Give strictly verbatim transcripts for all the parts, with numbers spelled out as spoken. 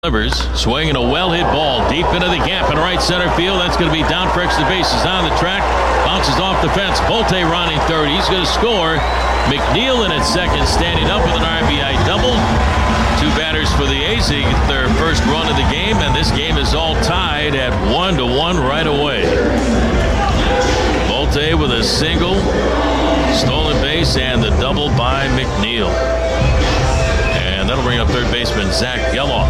Delivers, swinging a well-hit ball deep into the gap in right center field. That's going to be down for extra bases. On the track, bounces off the fence. Volte running third. He's going to score. McNeil in at second, standing up with an R B I double. Two batters for the A's. They get their first run of the game, and this game is all tied at one to one right away. Volte with a single, stolen base, and the double by McNeil. And that'll bring up third baseman Zach Gelof.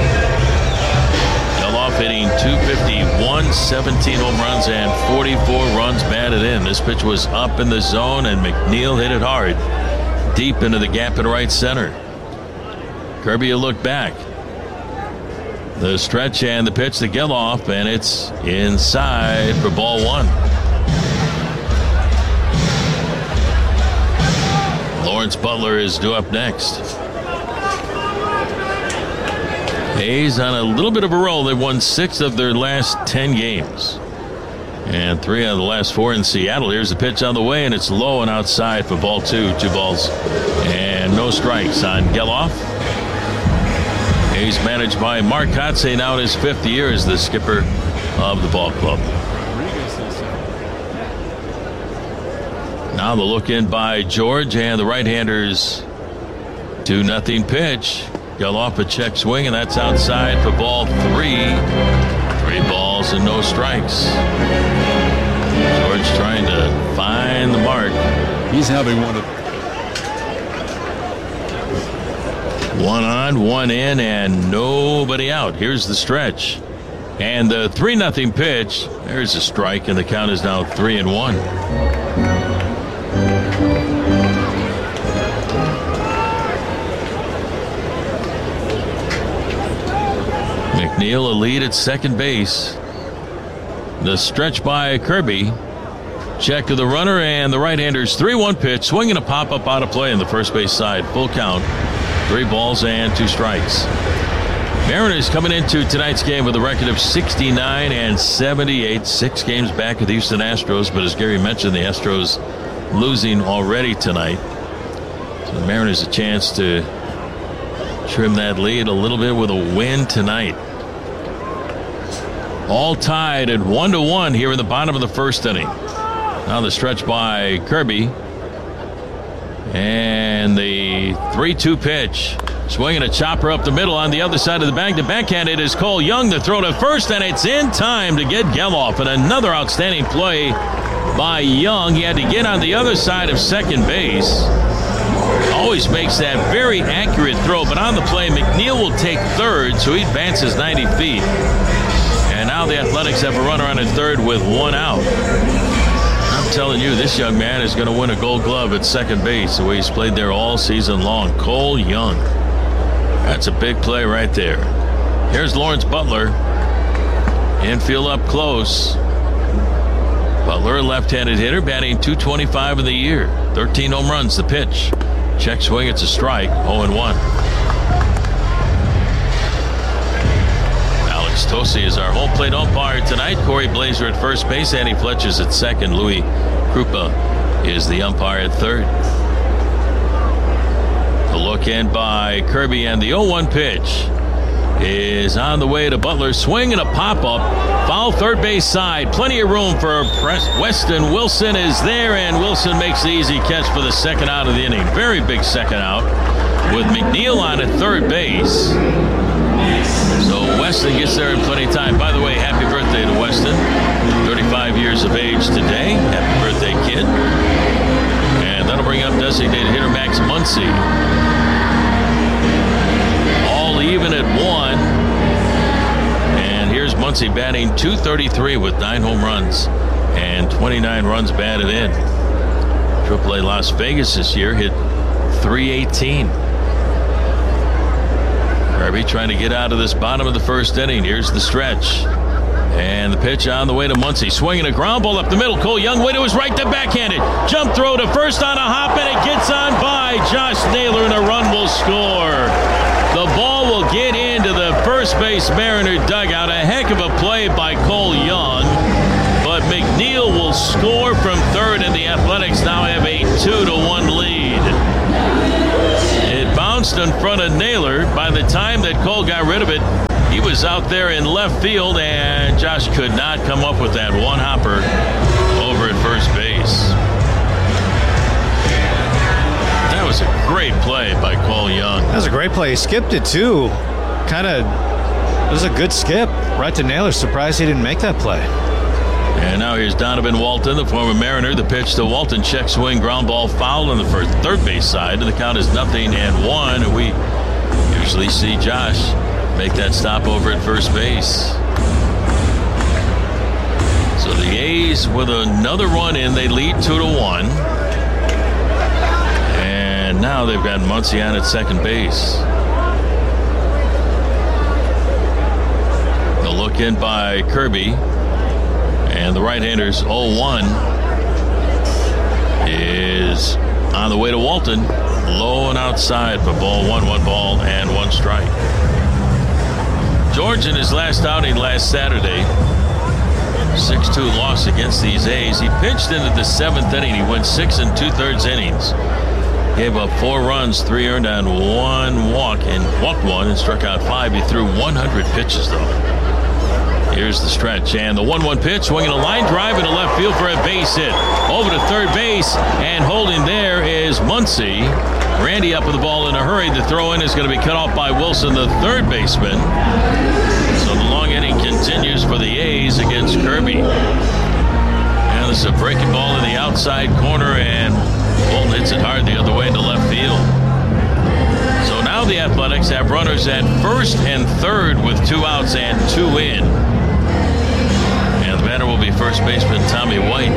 Gelof hitting two fifty-one, seventeen home runs, and forty-four runs batted in. This pitch was up in the zone, and McNeil hit it hard, deep into the gap in right center. Kirby will look back. The stretch and the pitch to Gelof, and it's inside for ball one. Lawrence Butler is due up next. A's on a little bit of a roll. They've won six of their last ten games. And three out of the last four in Seattle. Here's the pitch on the way, and it's low and outside for ball two. Two balls and no strikes on Gelof. A's managed by Mark Kotsay, now in his fifth year as the skipper of the ball club. Now the look in by George, and the right-handers two nothing pitch. Gelof a check swing, and that's outside for ball three. Three balls and no strikes. George trying to find the mark. He's having one of One on, one in, and nobody out. Here's the stretch. And the three nothing pitch. There's a strike, and the count is now three and one. McNeil a lead at second base. The stretch by Kirby. Check to the runner, and the right-hander's three one pitch. Swinging a pop-up out of play in the first base side. Full count. Three balls and two strikes. Mariners coming into tonight's game with a record of sixty-nine and seventy-eight. Six games back of the Houston Astros, but as Gary mentioned, the Astros losing already tonight. So the Mariners a chance to trim that lead a little bit with a win tonight. All tied at one to one here in the bottom of the first inning. Now the stretch by Kirby. And the three two pitch. Swinging a chopper up the middle on the other side of the bag. The backhand it is Cole Young to throw to first, and it's in time to get Gelof. And another outstanding play by Young. He had to get on the other side of second base. Always makes that very accurate throw, but on the play, McNeil will take third, so he advances ninety feet. And now the Athletics have a runner on at third with one out. I'm telling you, this young man is going to win a Gold Glove at second base, the way he's played there all season long. Cole Young. That's a big play right there. Here's Lawrence Butler. Infield up close. Butler, a left-handed hitter, batting two twenty-five of the year. thirteen home runs, the pitch. Check swing, it's a strike, oh and one. Alex Tosi is our home plate umpire tonight. Corey Blazer at first base, Andy Fletcher's at second. Louis Krupa is the umpire at third. The look in by Kirby, and the oh one pitch is on the way to Butler. Swing and a pop-up. Foul third base side. Plenty of room for Weston. Wilson is there, and Wilson makes the easy catch for the second out of the inning. Very big second out with McNeil on at third base. So Weston gets there in plenty of time. By the way, happy birthday to Weston. thirty-five years of age today. Happy birthday, kid. And that'll bring up designated hitter Max Muncy. All even at one. And here's Muncy batting two thirty-three with nine home runs and twenty-nine runs batted in. Triple A Las Vegas this year hit three eighteen. Kirby trying to get out of this bottom of the first inning. Here's the stretch. And the pitch on the way to Muncy. Swinging a ground ball up the middle. Cole Young way to his right, to backhanded. Jump throw to first on a hop, and it gets on by Josh Naylor, and a run will score. The ball will get into the first base Mariner dugout. A heck of a play by Cole Young. But McNeil will score from third, and the Athletics now have a two to one lead. It bounced in front of Naylor. By the time that Cole got rid of it, he was out there in left field, and Josh could not come up with that one hopper over at first base. That was a great play by Cole Young. That was a great play. He skipped it, too. Kind of, it was a good skip. Right to Naylor. Surprised he didn't make that play. And now here's Donovan Walton, the former Mariner. The pitch to Walton, check swing, ground ball, foul on the first third base side. And the count is nothing and one. And we usually see Josh make that stop over at first base. So the A's with another run in, they lead two to one. And now they've got Muncy on at second base. The look in by Kirby. And the right-hander's oh one is on the way to Walton. Low and outside for ball one, one ball and one strike. George in his last outing last Saturday, six two loss against these A's. He pitched into the seventh inning. He went six and two-thirds innings. Gave up four runs, three earned on one walk, and walked one and struck out five. He threw one hundred pitches, though. Here's the stretch, and the one one pitch, swinging a line drive into left field for a base hit. Over to third base, and holding there is Muncy. Randy up with the ball in a hurry. The throw in is going to be cut off by Wilson, the third baseman. So the long inning continues for the A's against Kirby. And this is a breaking ball in the outside corner, and Bolton hits it hard the other way into left field. So now the Athletics have runners at first and third with two outs and two in. And the batter will be first baseman Tommy White.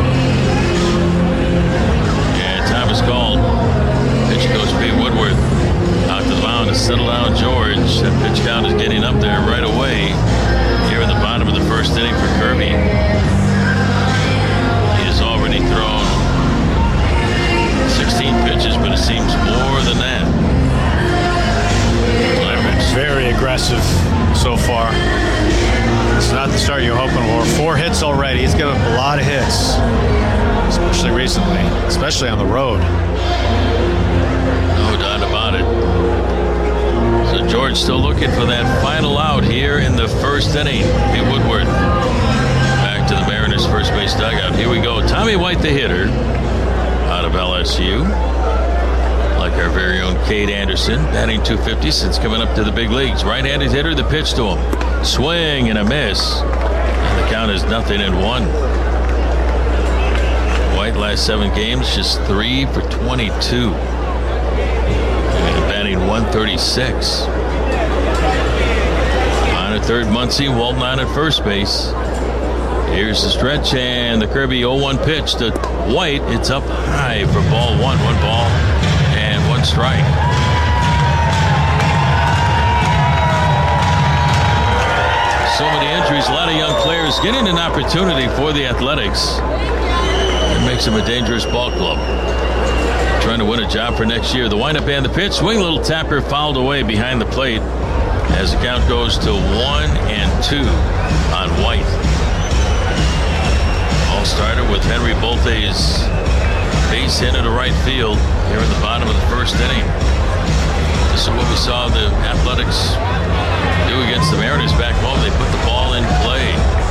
And time is called. Pitch goes Pete Woodward out to the mound to settle down George. That pitch count is getting up there right away here in the bottom of the first inning for Kirby. He has already thrown sixteen pitches, but it seems more than that. Very aggressive so far. It's not the start you're hoping for. Four hits already. He's given up a lot of hits, especially recently, especially on the road. No doubt about it. So George still looking for that final out here in the first inning. Pete Woodward back to the Mariners' first base dugout. Here we go. Tommy White, the hitter, out of L S U. Like our very own Cade Anderson, batting two fifty since coming up to the big leagues. Right-handed hitter, the pitch to him. Swing and a miss. And the count is nothing and one. White last seven games, just three for twenty-two. And batting one thirty-six. On at third, Muncy. Walton on at first base. Here's the stretch, and the Kirby oh one pitch to White. It's up high for ball one. One ball and one strike. So many injuries, a lot of young players getting an opportunity for the Athletics. It makes them a dangerous ball club. Trying to win a job for next year. The windup and the pitch. Swing, little tapper, fouled away behind the plate as the count goes to one and two on White. All started with Henry Bolte's base hit into right field here in the bottom of the first inning. This is what we saw the Athletics do against the Mariners back home. They put the ball in play.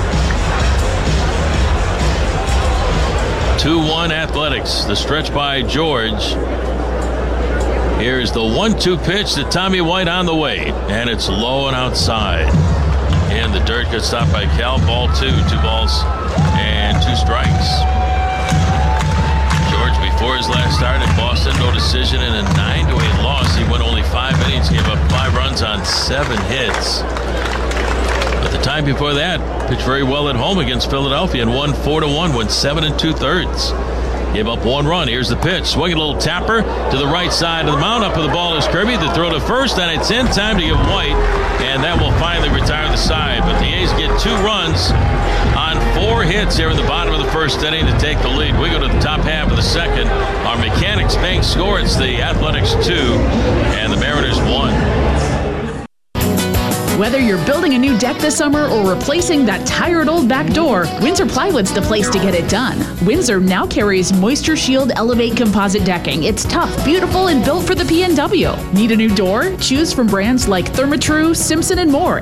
two one Athletics. The stretch by George. Here's the one two pitch to Tommy White on the way. And it's low and outside. And the dirt gets stopped by Cal. Ball two. Two balls and two strikes. George, before his last start at Boston, no decision in a nine to eight loss. He went only five innings, gave up five runs on seven hits. But the time before that, pitched very well at home against Philadelphia and won four to one, went seven and two thirds. Gave up one run. Here's the pitch. Swinging a little tapper to the right side of the mound. Up with the ball is Kirby. The throw to first, and it's in time to give White, and that will finally retire the side. But the A's get two runs on four hits here in the bottom of the first inning to take the lead. We go to the top half of the second. Our Mechanics Bank score. It's the Athletics two and the Mariners one. Whether you're building a new deck this summer or replacing that tired old back door, Windsor Plywood's the place to get it done. Windsor now carries Moisture Shield Elevate composite decking. It's tough, beautiful, and built for the P N W. Need a new door? Choose from brands like Therma-Tru, Simpson, and more.